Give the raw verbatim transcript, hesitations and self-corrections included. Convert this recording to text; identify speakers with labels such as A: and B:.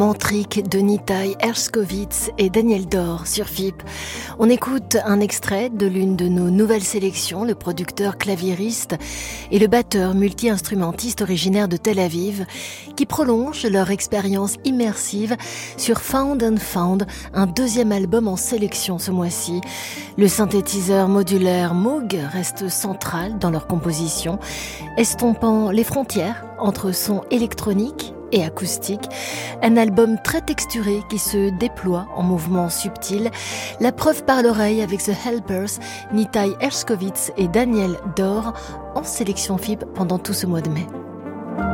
A: Mantrique de Nitai Herskovits et Daniel Dor sur F I P. On écoute un extrait de l'une de nos nouvelles sélections, le producteur claviériste et le batteur multi-instrumentiste originaire de Tel Aviv, qui prolongent leur expérience immersive sur Found and Found, un deuxième album en sélection ce mois-ci. Le synthétiseur modulaire Moog reste central dans leur composition, estompant les frontières entre son électronique et acoustique, un album très texturé qui se déploie en mouvements subtils. La preuve par l'oreille avec The Helpers, Nitai Herskovits et Daniel Dor en sélection F I B pendant tout ce mois de mai.